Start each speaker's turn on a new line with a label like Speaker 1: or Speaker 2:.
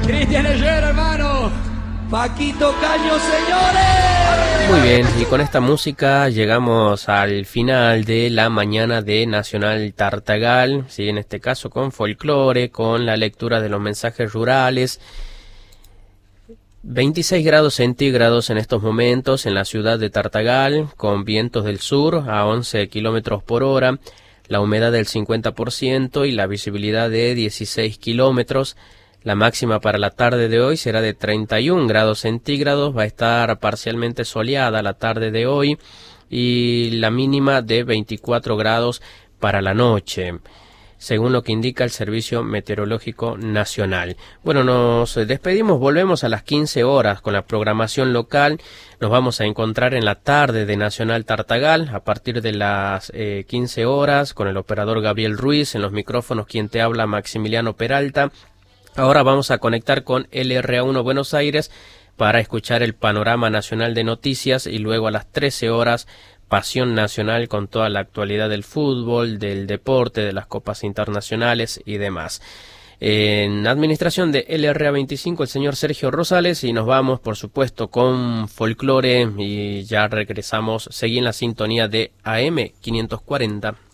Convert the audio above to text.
Speaker 1: Cristian Eyer, hermano. Paquito Caño, señores.
Speaker 2: Muy bien, y con esta música llegamos al final de la mañana de Nacional Tartagal, ¿sí? En este caso con folclore, con la lectura de los mensajes rurales. 26 grados centígrados en estos momentos en la ciudad de Tartagal, con vientos del sur a 11 kilómetros por hora, la humedad del 50% y la visibilidad de 16 kilómetros. La máxima para la tarde de hoy será de 31 grados centígrados, va a estar parcialmente soleada la tarde de hoy y la mínima de 24 grados para la noche, según lo que indica el Servicio Meteorológico Nacional. Bueno, nos despedimos, volvemos a las 15 horas con la programación local. Nos vamos a encontrar en la tarde de Nacional Tartagal a partir de las 15 horas con el operador Gabriel Ruiz, en los micrófonos quien te habla Maximiliano Peralta. Ahora vamos a conectar con LRA1 Buenos Aires para escuchar el panorama nacional de noticias y luego a las 13 horas Pasión Nacional con toda la actualidad del fútbol, del deporte, de las copas internacionales y demás. En administración de LRA25 el señor Sergio Rosales y nos vamos por supuesto con folclore y ya regresamos. Seguí en la sintonía de AM 540.